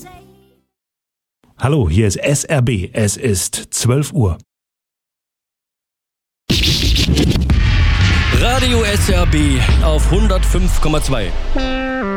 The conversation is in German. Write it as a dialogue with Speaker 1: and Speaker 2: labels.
Speaker 1: Hallo, hier ist SRB. Es ist 12 Uhr.
Speaker 2: Radio SRB auf 105,2.